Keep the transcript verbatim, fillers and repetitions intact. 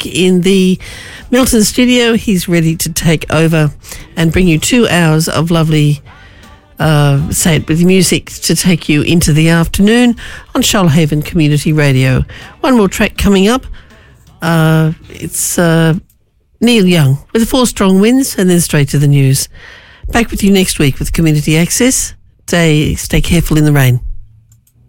back in the Milton studio. He's ready to take over and bring you two hours of lovely, uh, say it with music, to take you into the afternoon on Shoalhaven Community Radio. One more track coming up. Uh, it's uh, Neil Young with Four Strong Winds, and then straight to the news. Back with you next week with Community Access. Stay, stay careful in the rain.